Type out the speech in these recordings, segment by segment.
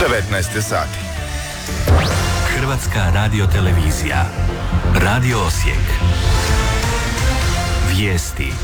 19 sati. Hrvatska radiotelevizija. Radio Osijek. Vijesti.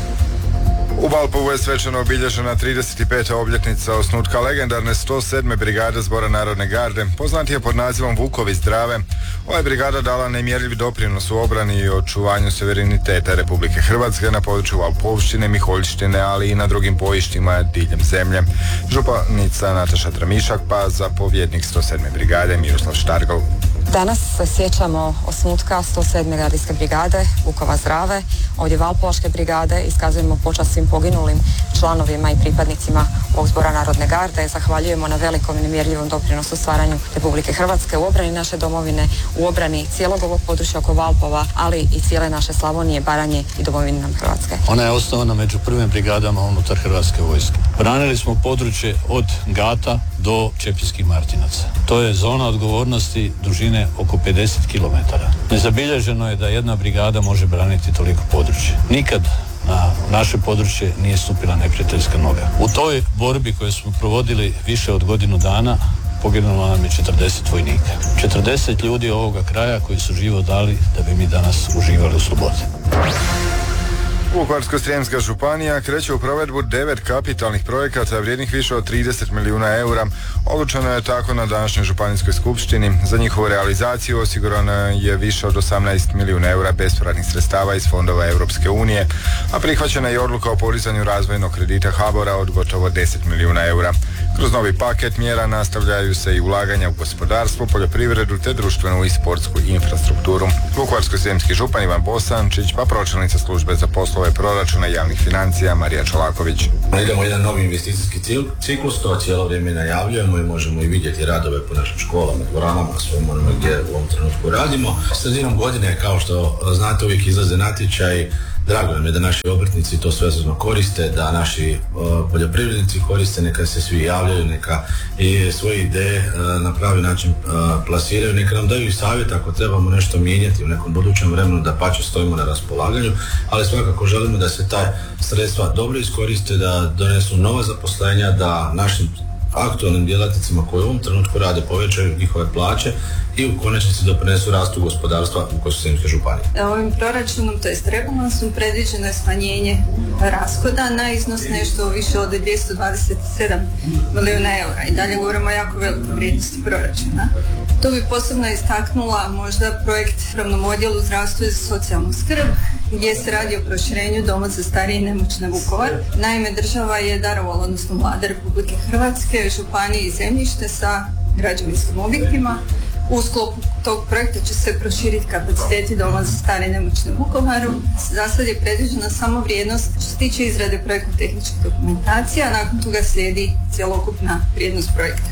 U Valpovu je svečano obilježena 35. obljetnica osnutka legendarne 107. brigade Zbora narodne garde, poznatije pod nazivom Vukovi zdrave. Ova je brigada dala nemjerljiv doprinos u obrani i očuvanju suvereniteta Republike Hrvatske na području Valpovštine, Miholjštine, ali i na drugim bojištima diljem zemlje. Županica Nataša Tramišak, pa zapovjednik 107. brigade Miroslav Štargal. Danas se sjećamo osnutka 107. gardijske brigade Vukova zdrave. Ovdje Valpovačke brigade iskazujemo počast svim poginulim članovima i pripadnicima ovog Zbora narodne garde. Zahvaljujemo na velikom i nemjerljivom doprinosu stvaranju Republike Hrvatske u obrani naše domovine, u obrani cijelog ovog područja oko Valpova, ali i cijele naše Slavonije, Baranje i domovine nam Hrvatske. Ona je osnovana među prvim brigadama unutar Hrvatske vojske. Branili smo područje od Gata do Čepinskih Martinaca. To je zona odgovornosti dužine oko 50 km. Nezabilježeno je da jedna brigada može braniti toliko područje. Nikad na naše područje nije stupila neprijateljska noga. U toj borbi koju smo provodili više od godinu dana poginulo nam je 40 vojnika. 40 ljudi ovoga kraja koji su život dali da bi mi danas uživali u slobodi. Vukovarsko-srijemska županija kreće u provedbu 9 kapitalnih projekata vrijednih više od 30 milijuna eura. Odlučeno je tako na današnjoj županijskoj skupštini. Za njihovu realizaciju osigurano je više od 18 milijuna eura bespovratnih sredstava iz fondova Europske unije, a prihvaćena je odluka o podizanju razvojnog kredita HBOR-a od gotovo 10 milijuna eura. Kroz novi paket mjera nastavljaju se i ulaganja u gospodarstvo, poljoprivredu te društvenu i sportsku infrastrukturu. Vukovarsko-srijemski župan Ivan Bosančić, pa pročelnica službe za poslove proračuna i javnih financija Marija Čolaković. Idemo jedan novi investicijski ciklus, to cijelo vrijeme najavljujemo i možemo i vidjeti radove po našim školama, dvoranama, svojom onome gdje u ovom trenutku radimo. Sredinom godine, kao što znate, uvijek izlaze natječaj. Drago nam je da naši obrtnici to svesrdno koriste, da naši poljoprivrednici koriste, neka se svi javljaju, neka i svoje ideje na pravi način plasiraju, neka nam daju i savjet ako trebamo nešto mijenjati u nekom budućem vremenu, da pače stojimo na raspolaganju, ali svakako želimo da se ta sredstva dobro iskoriste, da donesu nova zaposlenja, da našim aktualnim djelatnicima koji u ovom trenutku rade povećaju njihove plaće i u konačnici doprinesu rastu gospodarstva Vukovarsko-srijemske županije. Ovim proračunom, to jest rebalansom, predviđeno je smanjenje rashoda na iznos nešto više od 227 milijuna eura. I dalje govorimo o jako velikoj vrijednosti proračuna. Tu bi posebno istaknula možda projekt Upravnom odjelu zdravstva i socijalnu skrb, gdje se radi o proširenju Doma za starije i nemoćne Vukovar. Naime, država je darovala, odnosno Vlada Republike Hrvatske, županiji zemljište sa građevinskim objektima. U sklopu tog projekta će se proširiti kapaciteti Doma za starije i nemoćne Vukovaru. Za sad je predviđena samo vrijednost što se tiče izrade projektno-tehničke dokumentacije, a nakon toga slijedi cjelokupna vrijednost projekta.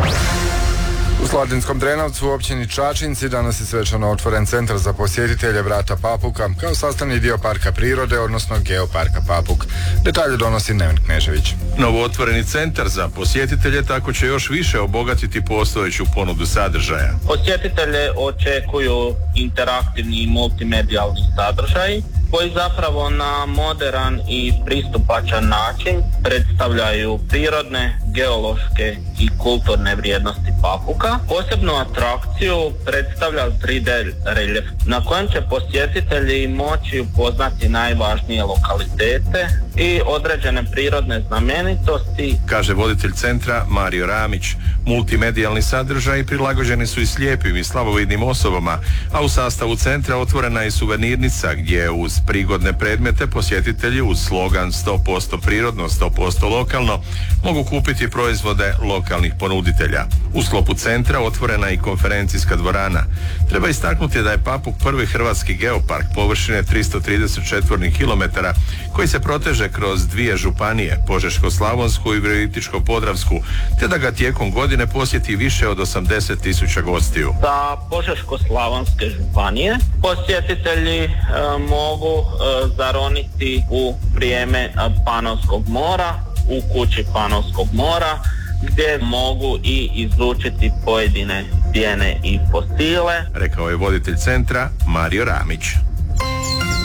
U Slatinskom Drenovcu u općini Čačinci danas je svečano otvoren centar za posjetitelje Vrata Papuka kao sastavni dio parka prirode, odnosno Geoparka Papuk. Detalje donosi Neven Knežević. Novootvoreni centar za posjetitelje tako će još više obogatiti postojeću ponudu sadržaja. Posjetitelje očekuju interaktivni i multimedijalni sadržaj koji zapravo na moderan i pristupačan način predstavljaju prirodne, geološke i kulturne vrijednosti Papuka. Posebnu atrakciju predstavlja 3D reljef na kojem će posjetitelji moći upoznati najvažnije lokalitete i određene prirodne znamenitosti, kaže voditelj centra Mario Ramić. Multimedijalni sadržaji prilagođeni su i slijepim i slabovidnim osobama, a u sastavu centra otvorena je suvenirnica gdje uz prigodne predmete posjetitelji uz slogan 100% prirodno, 100% lokalno mogu kupiti proizvode lokalnih ponuditelja. U sklopu centra otvorena je i konferencijska dvorana. Treba istaknuti da je Papuk prvi hrvatski geopark površine 330 km koji se proteže kroz dvije županije, Požeško-slavonsku i Virovitičko-podravsku, te da ga tijekom godine posjeti više od 80.000 gostiju. Sa Požeško-slavonske županije posjetitelji mogu zaroniti u vrijeme Panonskog mora, u kući Panonskog mora, gdje mogu i izučiti pojedine stijene i fosile, rekao je voditelj centra Mario Ramić.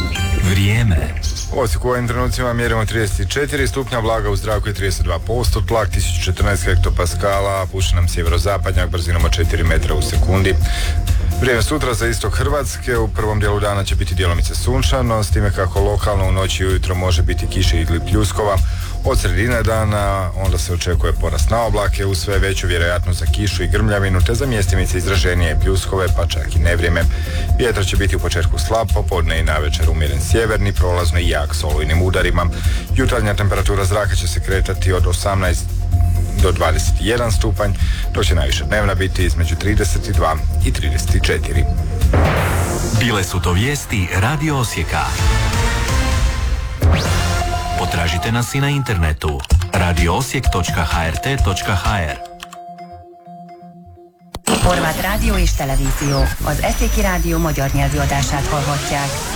Vrijeme. U Osijeku u ovim trenucima mjerimo 34 stupnja, vlaga u zraku je 32%, tlak 1014 hektopaskala, puše nam sjeverozapadnjak brzinom od 4 metra u sekundi. Vrijeme sutra za istok Hrvatske, u prvom dijelu dana će biti djelomice sunčano, s time kako lokalno u noći i ujutro može biti kiše ili pljuskova. Od sredine dana onda se očekuje porast na oblake uz sve veću vjerojatnost za kišu i grmljavinu, te za mjestimice izraženije pljuskove, pa čak i nevrijeme. Vjetar će biti u početku slab, popodne i navečer umjeren sjeverni, prolazno i jak s olujnim udarima. Jutarnja temperatura zraka će se kretati od 18 do 21 stupanj, dok će najviša dnevna biti između 32 i 34. Bile su to vijesti Radio Osijeka. Potražite nas i na internetu radioosijek.hrt.hr. Horváth Rádió és Televízió, az Eszéki Rádió magyar nyelvű adását hallhatják.